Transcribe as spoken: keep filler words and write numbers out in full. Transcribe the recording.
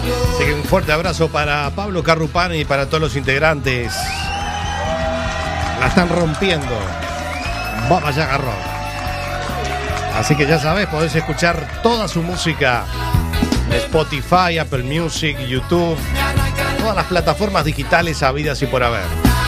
Así que un fuerte abrazo para Pablo Carrupani y para todos los integrantes. La están rompiendo. Baba Yaga Rock. Así que ya sabes, podés escuchar toda su música en Spotify, Apple Music, YouTube, todas las plataformas digitales habidas y por haber.